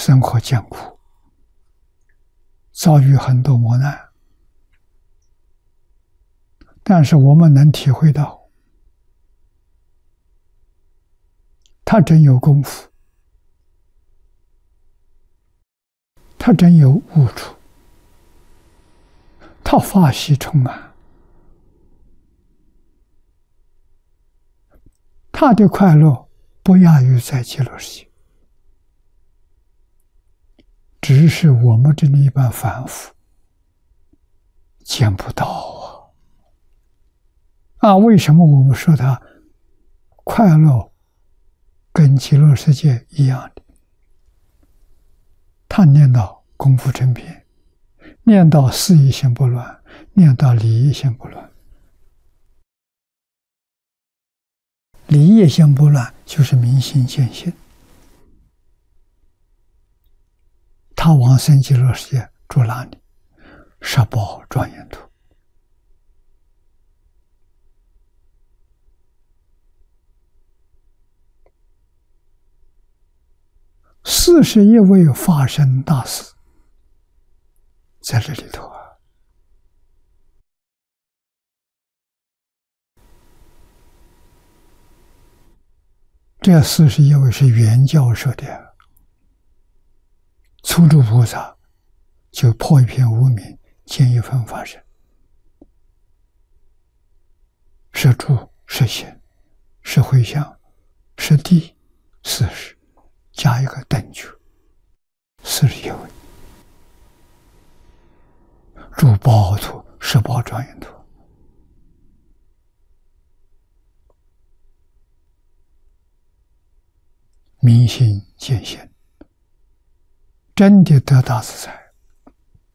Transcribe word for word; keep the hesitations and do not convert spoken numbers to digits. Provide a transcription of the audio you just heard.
生活艰苦，遭遇很多磨难，但是我们能体会到，他真有功夫，他真有悟处，他法喜充满，他的快乐不亚于在极乐世界，只是我们这里一般凡夫见不到啊！啊，为什么我们说他快乐跟极乐世界一样的？他念到功夫成片，念到事业心不乱，念到理业心不乱。理业心不乱就是明心见性。他往生极乐世界住哪里？十宝庄严土。四十一位法身大士在这里头啊。这四十一位是原教授的。初住菩萨就破一片无明，见一分法身，是住，是行，是回向，是地，四十，加一个等觉，四十一位。住宝土，十宝庄严土。明心见性，真的得大自在。